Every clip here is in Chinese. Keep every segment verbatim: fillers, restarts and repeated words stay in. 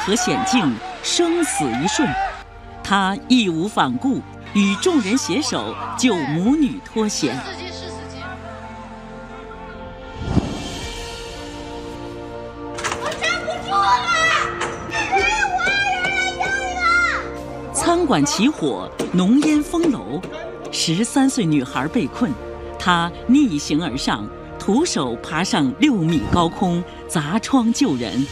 河险境，生死一瞬，他义无反顾，与众人携手救母女脱险。 我站不住了！我有人来救一个！ 餐馆起火，浓烟封楼，十三岁女孩被困，她逆行而上，徒手爬上六米高空，砸窗救人。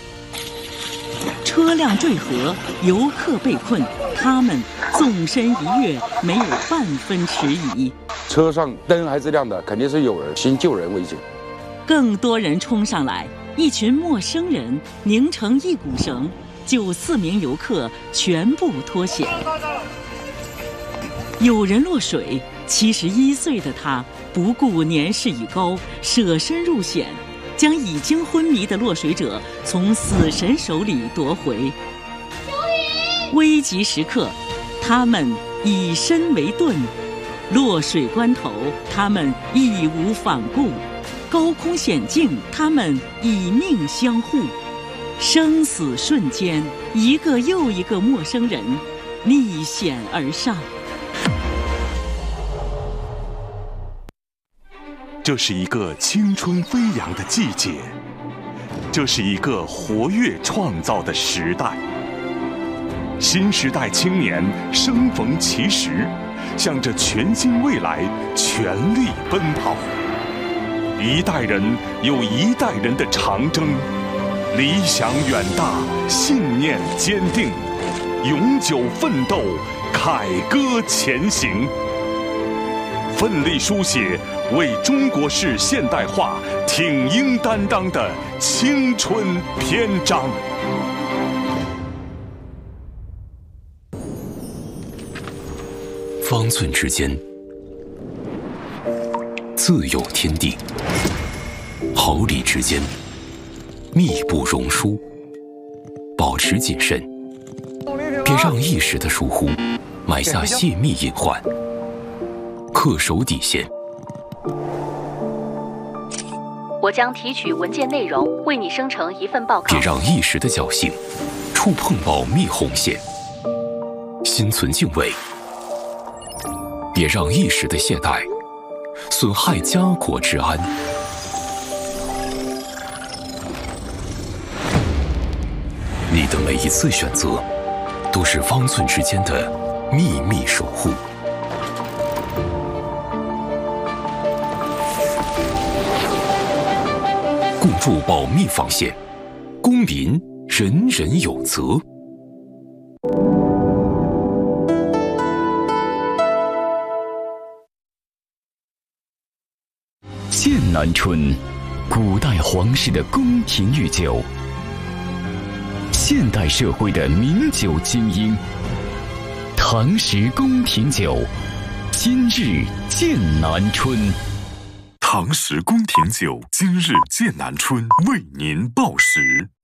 车辆坠河，游客被困，他们纵身一跃，没有半分迟疑。 车上灯还是亮的，肯定是有人，先救人为主。 更多人冲上来，一群陌生人拧成一股绳，救四名游客全部脱险。有人落水，七十一岁的他不顾年事已高，舍身入险，将已经昏迷的落水者从死神手里夺回。危急时刻，他们以身为盾；落水关头，他们义无反顾；高空险境，他们以命相护。生死瞬间，一个又一个陌生人逆险而上。 这是一个青春飞扬的季节，这是一个活跃创造的时代。新时代青年生逢其时，向着全新未来全力奔跑。一代人有一代人的长征，理想远大，信念坚定，永久奋斗，凯歌前行，奋力书写为中国式现代化挺膺担当的青春篇章。 方寸之间，自有天地；毫厘之间，密不容疏。保持谨慎，别让一时的疏忽埋下泄密隐患。恪守底线。 我将提取文件内容，为你生成一份报告。 别让一时的侥幸触碰保密红线。心存敬畏，别让一时的懈怠损害家国治安。你的每一次选择，都是方寸之间的秘密守护。共筑保密防线，公民人人有责。 剑南春，古代皇室的宫廷御酒，现代社会的名酒精英。唐时宫廷酒，今日剑南春。 唐时宫廷酒，今日剑南春为您报时。